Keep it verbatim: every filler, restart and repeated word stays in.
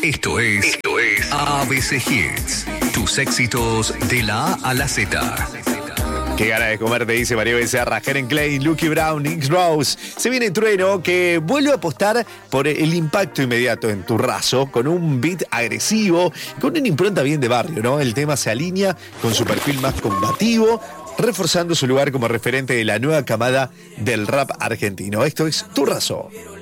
Esto es, Esto es A B C Hits. Tus éxitos de la A a la Z. Qué gana de comer, te dice María Becerra, Helen Klein, Lucky Brown, X Rose. Se viene Trueno, que vuelve a apostar por el impacto inmediato en tu raso, con un beat agresivo, con una impronta bien de barrio, ¿no? El tema se alinea con su perfil más combativo, reforzando su lugar como referente de la nueva camada del rap argentino. Esto es Tu Raso.